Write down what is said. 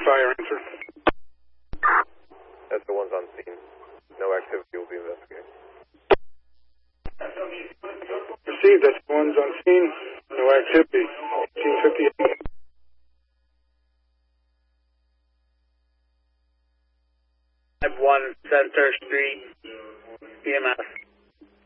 fire answer. That's the ones on scene. No activity will be investigated. Received, that's the ones on scene. No activity. 1858. One Center Street, EMS.